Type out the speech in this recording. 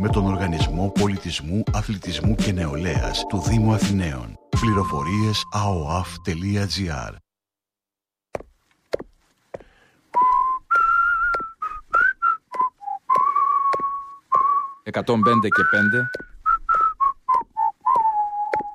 με τον Οργανισμό Πολιτισμού, Αθλητισμού και Νεολαίας του Δήμου Αθηναίων. Πληροφορίες aoaf.gr. «105 και 5»